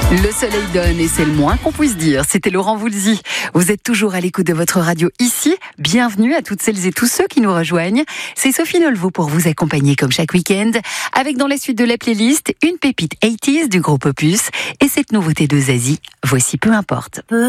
Le soleil donne et c'est le moins qu'on puisse dire. C'était Laurent Voulzy. Vous êtes toujours à l'écoute de votre radio ici. Bienvenue à toutes celles et tous ceux qui nous rejoignent. C'est Sophie Nolvaud pour vous accompagner comme chaque week-end avec dans la suite de la playlist une pépite 80s du groupe Opus et cette nouveauté de Zazie. Voici Peu importe.